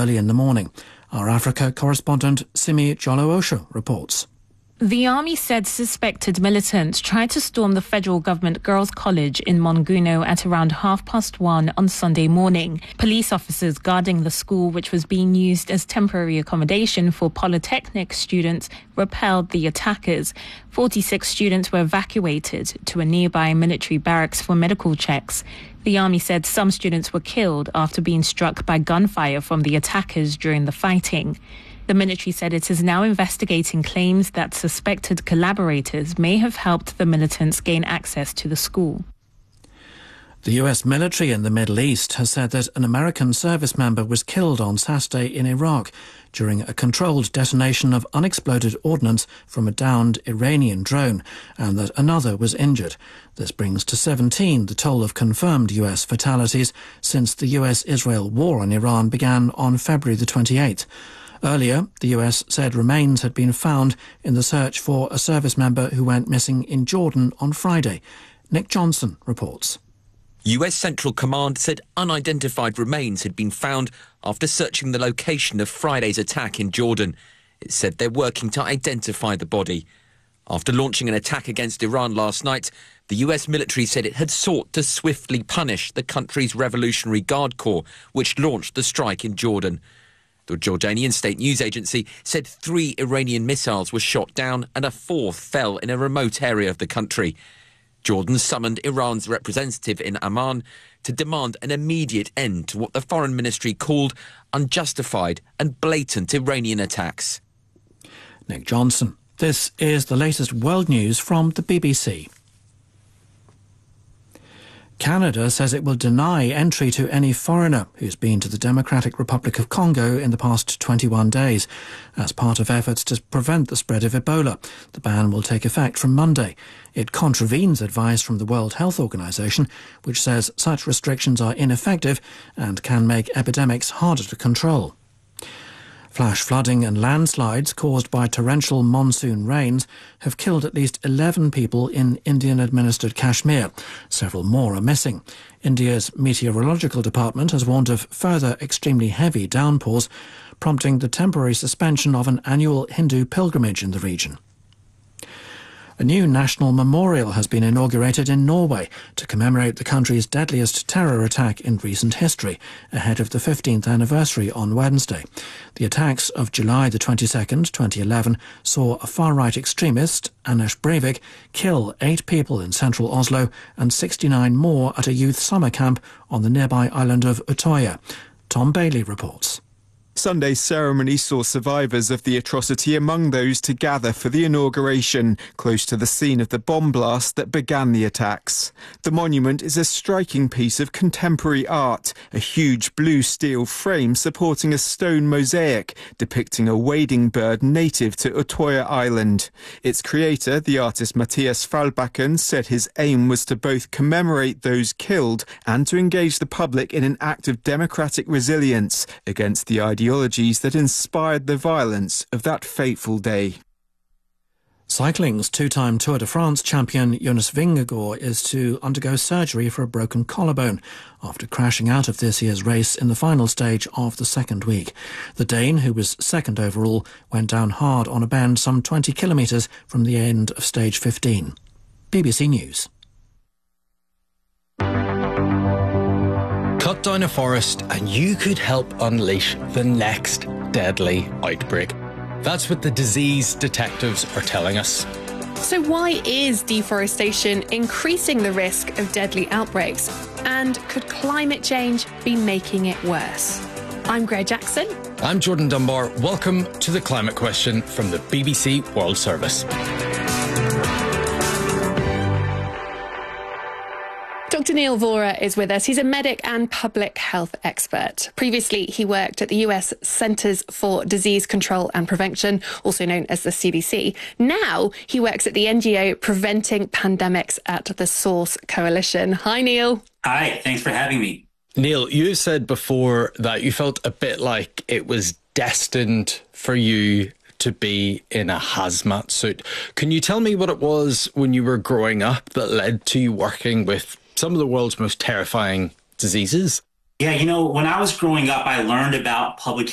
early in the morning. Our Africa correspondent Simi Jolo-Osho reports. The army said suspected militants tried to storm the federal government girls' college in Monguno at around 1:30 on Sunday morning. Police officers guarding the school, which was being used as temporary accommodation for polytechnic students, repelled the attackers. 46 students were evacuated to a nearby military barracks for medical checks. The army said some students were killed after being struck by gunfire from the attackers during the fighting. The military said it is now investigating claims that suspected collaborators may have helped the militants gain access to the school. The US military in the Middle East has said that an American service member was killed on Saturday in Iraq during a controlled detonation of unexploded ordnance from a downed Iranian drone, and that another was injured. This brings to 17 the toll of confirmed US fatalities since the US-Israel war on Iran began on February the 28th. Earlier, the US said remains had been found in the search for a service member who went missing in Jordan on Friday. Nick Johnson reports. US Central Command said unidentified remains had been found after searching the location of Friday's attack in Jordan. It said they're working to identify the body. After launching an attack against Iran last night, the US military said it had sought to swiftly punish the country's Revolutionary Guard Corps, which launched the strike in Jordan. The Jordanian state news agency said 3 Iranian missiles were shot down and a 4th fell in a remote area of the country. Jordan summoned Iran's representative in Amman to demand an immediate end to what the foreign ministry called unjustified and blatant Iranian attacks. Nick Johnson. This is the latest world news from the BBC. Canada says it will deny entry to any foreigner who's been to the Democratic Republic of Congo in the past 21 days. As part of efforts to prevent the spread of Ebola, the ban will take effect from Monday. It contravenes advice from the World Health Organization, which says such restrictions are ineffective and can make epidemics harder to control. Flash flooding and landslides caused by torrential monsoon rains have killed at least 11 people in Indian-administered Kashmir. Several more are missing. India's meteorological department has warned of further extremely heavy downpours, prompting the temporary suspension of an annual Hindu pilgrimage in the region. A new national memorial has been inaugurated in Norway to commemorate the country's deadliest terror attack in recent history, ahead of the 15th anniversary on Wednesday. The attacks of July the 22nd, 2011, saw a far-right extremist, Anders Breivik, kill 8 people in central Oslo and 69 more at a youth summer camp on the nearby island of Utøya. Tom Bailey reports. Sunday's ceremony saw survivors of the atrocity among those to gather for the inauguration, close to the scene of the bomb blast that began the attacks. The monument is a striking piece of contemporary art, a huge blue steel frame supporting a stone mosaic depicting a wading bird native to Utøya Island. Its creator, the artist Mathias Falbakken, said his aim was to both commemorate those killed and to engage the public in an act of democratic resilience against the ideologies that inspired the violence of that fateful day. Cycling's 2-time Tour de France champion Jonas Vingegaard is to undergo surgery for a broken collarbone after crashing out of this year's race in the final stage of the second week. The Dane, who was second overall, went down hard on a bend some 20 kilometres from the end of stage 15. BBC News. Cut down a forest and you could help unleash the next deadly outbreak. That's what the disease detectives are telling us. So why is deforestation increasing the risk of deadly outbreaks? And could climate change be making it worse? I'm Greg Jackson. I'm Jordan Dunbar. Welcome to The Climate Question from the BBC World Service. Dr. Neil Vora is with us. He's a medic and public health expert. Previously, he worked at the US Centers for Disease Control and Prevention, also known as the CDC. Now he works at the NGO Preventing Pandemics at the Source Coalition. Hi, Neil. Hi, thanks for having me. Neil, you said before that you felt a bit like it was destined for you to be in a hazmat suit. Can you tell me what it was when you were growing up that led to you working with some of the world's most terrifying diseases? Yeah, when I was growing up, I learned about public